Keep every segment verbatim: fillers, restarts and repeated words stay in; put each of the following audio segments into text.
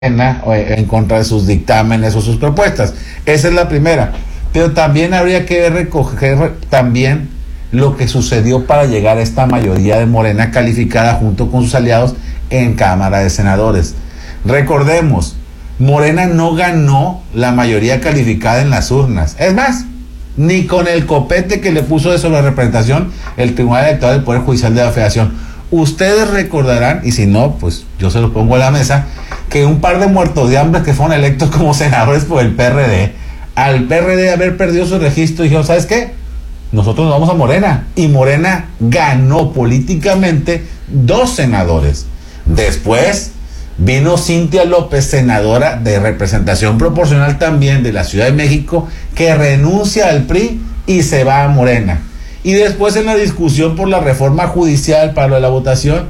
en contra de sus dictámenes o sus propuestas. Esa es la primera. Pero también habría que recoger también lo que sucedió para llegar a esta mayoría de Morena calificada junto con sus aliados en Cámara de Senadores. Recordemos, Morena no ganó la mayoría calificada en las urnas. Es más, ni con el copete que le puso de sobrerepresentación el Tribunal Electoral del Poder Judicial de la Federación. Ustedes recordarán, y si no, pues yo se los pongo a la mesa, que un par de muertos de hambre que fueron electos como senadores por el P R D, al P R D haber perdido su registro, dijeron, ¿sabes qué? Nosotros nos vamos a Morena. Y Morena ganó políticamente dos senadores. Después vino Cintia López, senadora de representación proporcional también de la Ciudad de México, que renuncia al P R I y se va a Morena. Y después en la discusión por la reforma judicial para lo de la votación,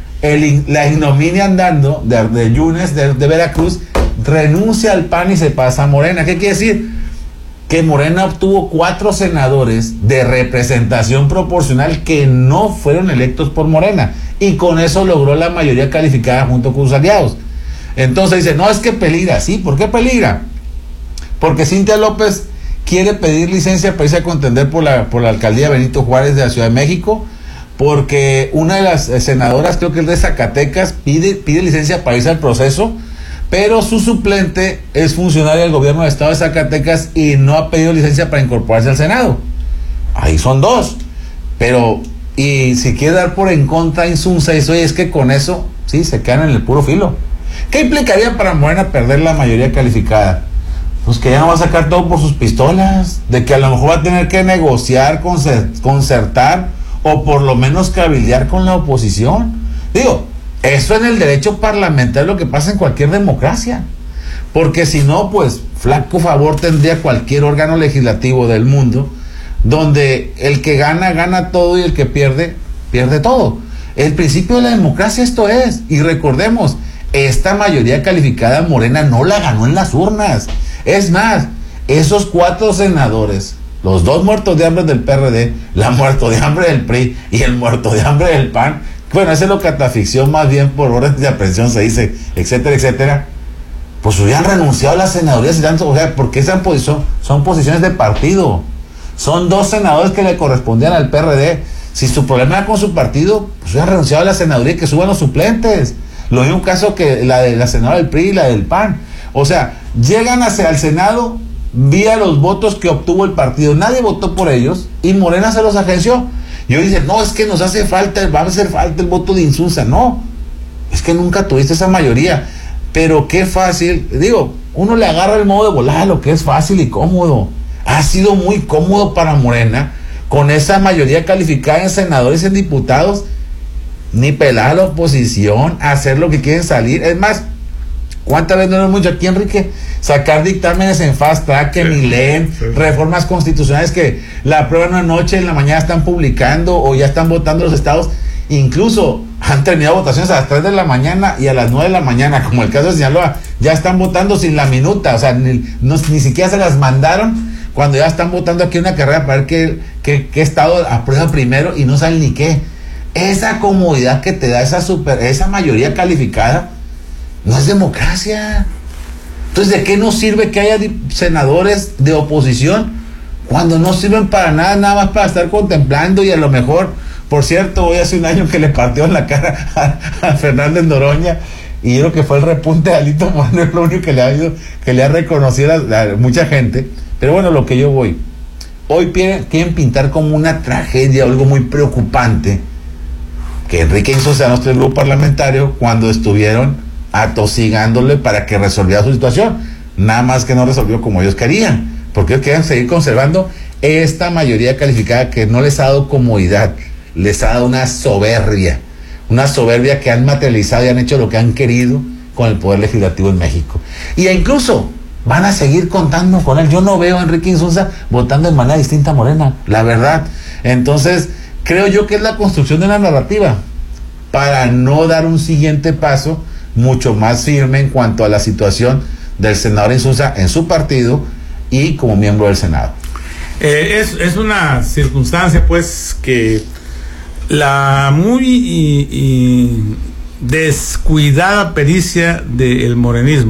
el, la ignominia andando de, de Yunes, de, de Veracruz, renuncia al P A N y se pasa a Morena. ¿Qué quiere decir? Que Morena obtuvo cuatro senadores de representación proporcional que no fueron electos por Morena, y con eso logró la mayoría calificada junto con sus aliados. Entonces dice, no, es que peligra. Sí, ¿por qué peligra? Porque Cintia López quiere pedir licencia para irse a contender por la, por la alcaldía Benito Juárez de la Ciudad de México, porque una de las senadoras, creo que es de Zacatecas, pide, pide licencia para irse al proceso, pero su suplente es funcionario del gobierno del estado de Zacatecas y no ha pedido licencia para incorporarse al Senado. Ahí son dos. Pero, y si quiere dar por en contra Insunza, dice, oye, es que con eso, sí, se quedan en el puro filo. ¿Qué implicaría para Morena perder la mayoría calificada? Pues que ya no va a sacar todo por sus pistolas, de que a lo mejor va a tener que negociar, concertar, o por lo menos cabildear con la oposición. Digo, eso en el derecho parlamentario es lo que pasa en cualquier democracia, porque si no, pues flaco favor tendría cualquier órgano legislativo del mundo, donde el que gana, gana todo, y el que pierde, pierde todo. El principio de la democracia esto es, y recordemos, esta mayoría calificada Morena no la ganó en las urnas. Es más, esos cuatro senadores, los dos muertos de hambre del P R D, la muerto de hambre del P R I y el muerto de hambre del P A N, bueno, esa es lo cataficción más bien por orden de aprehensión se dice, etcétera, etcétera, pues hubieran renunciado a las senadurías y tanto, o sea, porque esa posición, son posiciones de partido, son dos senadores que le correspondían al P R D. Si su problema era con su partido, pues hubieran renunciado a la senaduría y que suban los suplentes. Lo mismo caso que la de la senadora del P R I y la del P A N. O sea, llegan hacia el Senado vía los votos que obtuvo el partido. Nadie votó por ellos y Morena se los agenció. Y hoy dicen, no, es que nos hace falta, va a hacer falta el voto de Insunza. No, es que nunca tuviste esa mayoría. Pero qué fácil, digo, uno le agarra el modo de volar, lo que es fácil y cómodo. Ha sido muy cómodo para Morena, con esa mayoría calificada en senadores y en diputados, ni pelar a la oposición, hacer lo que quieren salir. Es más, ¿cuántas veces no hemos mucho aquí, Enrique? Sacar dictámenes en fast track que ni leen, reformas constitucionales que la aprueban una noche, en la mañana están publicando o ya están votando los estados. Incluso han terminado votaciones a las tres de la mañana y a las nueve de la mañana, como el caso de Sinaloa, ya están votando sin la minuta, o sea, ni, no, ni siquiera se las mandaron cuando ya están votando aquí una carrera para ver qué, qué, qué estado aprueba primero y no saben ni qué. Esa comodidad que te da esa super, esa mayoría calificada, no es democracia. Entonces, ¿de qué nos sirve que haya senadores de oposición cuando no sirven para nada, nada más para estar contemplando? Y a lo mejor, por cierto, hoy hace un año que le partió en la cara a, a Fernández Noroña, y yo creo que fue el repunte de Alito Moreno, es lo único que le ha ido, que le ha reconocido a, a mucha gente. Pero bueno, lo que yo voy, hoy quieren, quieren pintar como una tragedia, algo muy preocupante, que Enrique Insunza, nuestro grupo parlamentario, cuando estuvieron atosigándole para que resolviera su situación, nada más que no resolvió como ellos querían, porque ellos querían seguir conservando esta mayoría calificada que no les ha dado comodidad, les ha dado una soberbia, una soberbia que han materializado y han hecho lo que han querido con el poder legislativo en México, y incluso van a seguir contando con él. Yo no veo a Enrique Insunza votando de manera distinta a Morena, la verdad. Entonces creo yo que es la construcción de una narrativa para no dar un siguiente paso mucho más firme en cuanto a la situación del senador Insunza en su partido y como miembro del Senado. Eh, es, es una circunstancia, pues, que la muy y, y descuidada pericia del morenismo.